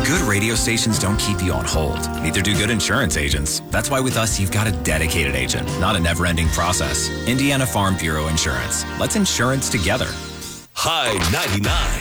Good radio stations don't keep you on hold. Neither do good insurance agents. That's why with us, you've got a dedicated agent, not a never-ending process. Indiana Farm Bureau Insurance. Let's insurance together. High 99.